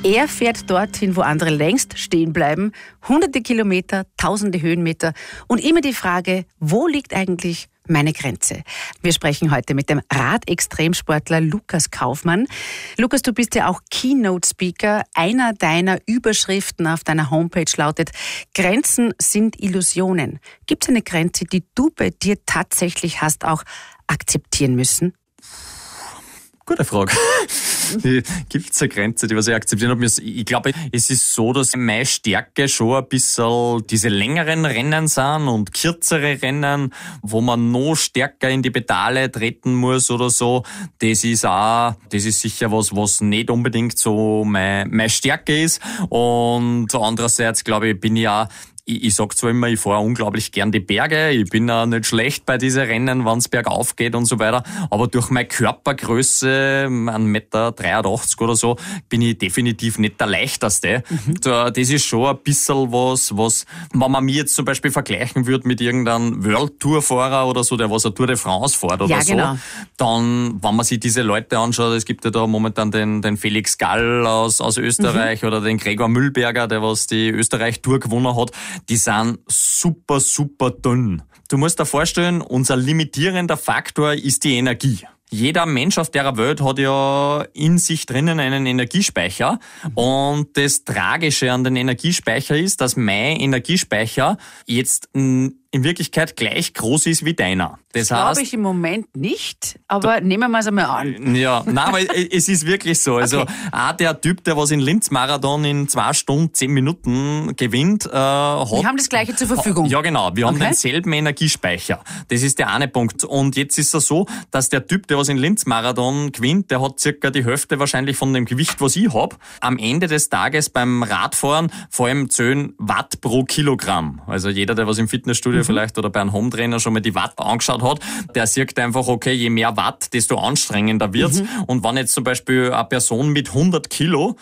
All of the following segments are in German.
Er fährt dorthin, wo andere längst stehen bleiben. Hunderte Kilometer, tausende Höhenmeter. Und immer die Frage, wo liegt eigentlich meine Grenze? Wir sprechen heute mit dem Radextremsportler Lukas Kaufmann. Lukas, du bist ja auch Keynote-Speaker. Einer deiner Überschriften auf deiner Homepage lautet: Grenzen sind Illusionen. Gibt es eine Grenze, die du bei dir tatsächlich hast auch akzeptieren müssen? Gute Frage. Gibt es eine Grenze, die was ich akzeptieren habe? Ich glaube, es ist so, dass meine Stärke schon ein bisschen diese längeren Rennen sind und kürzere Rennen, wo man noch stärker in die Pedale treten muss oder so. Das ist sicher was nicht unbedingt so meine Stärke ist. Und andererseits, glaube ich, bin ich auch, ich sag zwar immer, ich fahre unglaublich gern die Berge, ich bin auch nicht schlecht bei diesen Rennen, wenn es bergauf geht und so weiter, aber durch meine Körpergröße, 1,83 Meter oder so, bin ich definitiv nicht der Leichteste. Das ist schon ein bisschen was, wenn man mich jetzt zum Beispiel vergleichen würde mit irgendeinem World-Tour-Fahrer oder so, der was eine Tour de France fährt oder so, genau. Dann, wenn man sich diese Leute anschaut, es gibt ja da momentan den Felix Gall aus Österreich oder den Gregor Mühlberger, der was die Österreich-Tour gewonnen hat, die sind super, super dünn. Du musst dir vorstellen, unser limitierender Faktor ist die Energie. Jeder Mensch auf der Welt hat ja in sich drinnen einen Energiespeicher. Und das Tragische an den Energiespeicher ist, dass mein Energiespeicher jetzt in Wirklichkeit gleich groß ist wie deiner. Das glaube ich im Moment nicht, aber nehmen wir es einmal an. Ja, nein, aber es ist wirklich so. Also okay. Auch der Typ, der was in Linz-Marathon in 2 Stunden 10 Minuten gewinnt, hat... Wir haben das Gleiche zur Verfügung. Ja, genau. Wir haben denselben Energiespeicher. Das ist der eine Punkt. Und jetzt ist es so, dass der Typ, der was in Linz-Marathon gewinnt, der hat circa die Hälfte wahrscheinlich von dem Gewicht, was ich hab. Am Ende des Tages beim Radfahren vor allem 10 Watt pro Kilogramm. Also jeder, der was im Fitnessstudio vielleicht oder bei einem Hometrainer schon mal die Watt angeschaut hat, der sieht einfach, okay, je mehr Watt, desto anstrengender wird's. Und wenn jetzt zum Beispiel eine Person mit 100 Kilo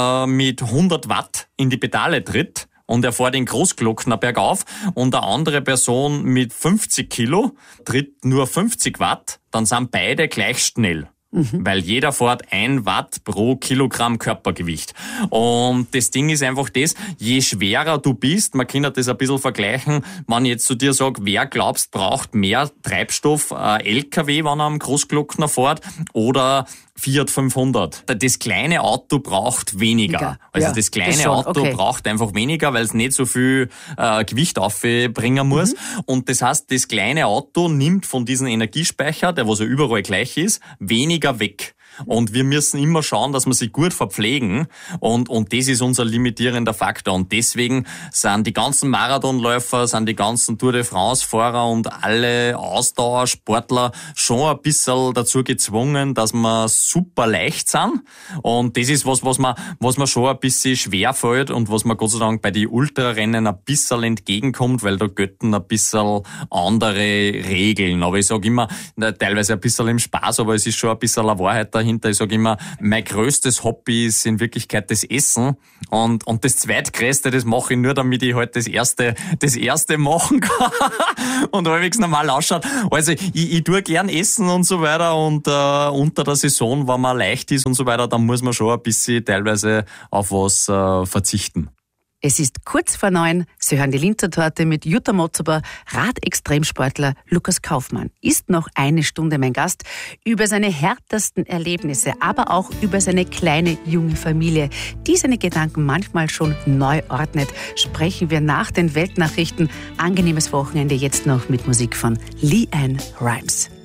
mit 100 Watt in die Pedale tritt und er fährt den Großglockner bergauf und eine andere Person mit 50 Kilo tritt nur 50 Watt, dann sind beide gleich schnell. Weil jeder fährt 1 Watt pro Kilogramm Körpergewicht. Und das Ding ist einfach das, je schwerer du bist, man kann das ein bisschen vergleichen, wenn ich jetzt zu dir sage, wer glaubst braucht mehr Treibstoff, LKW, wenn er am Großglockner fährt, oder Fiat 500. Das kleine Auto braucht weniger. Also ja, das kleine Auto braucht einfach weniger, weil es nicht so viel Gewicht aufbringen muss. Und das heißt, das kleine Auto nimmt von diesem Energiespeicher, der was ja überall gleich ist, weniger weg. Und wir müssen immer schauen, dass wir sie gut verpflegen. Und das ist unser limitierender Faktor. Und deswegen sind die ganzen Marathonläufer, sind die ganzen Tour de France-Fahrer und alle Ausdauersportler schon ein bisschen dazu gezwungen, dass wir super leicht sind. Und das ist was mir schon ein bisschen schwer fällt und was mir Gott sei Dank bei den Ultrarennen ein bisschen entgegenkommt, weil da gelten ein bisschen andere Regeln. Aber ich sage immer, teilweise ein bisschen im Spaß, aber es ist schon ein bisschen eine Wahrheit dahinter. Ich sage immer, mein größtes Hobby ist in Wirklichkeit das Essen und das zweitgrößte, das mache ich nur, damit ich halt das erste machen kann und halbwegs normal ausschaut. Also ich tue gern essen und so weiter und unter der Saison, wenn man leicht ist und so weiter, dann muss man schon ein bisschen teilweise auf was verzichten. Es ist kurz vor 9. Sie hören die Linzer-Torte mit Jutta Motzober, Radextremsportler Lukas Kaufmann. Ist noch 1 Stunde mein Gast über seine härtesten Erlebnisse, aber auch über seine kleine, junge Familie, die seine Gedanken manchmal schon neu ordnet. Sprechen wir nach den Weltnachrichten. Angenehmes Wochenende jetzt noch mit Musik von LeAnn Rimes.